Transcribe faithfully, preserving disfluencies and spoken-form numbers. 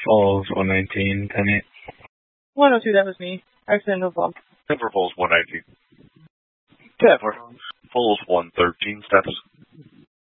Falls one nineteen, ten eight. one oh two, that was me. Accidental fall. Denver Falls one nineteen. Denver Falls one thirteen steps.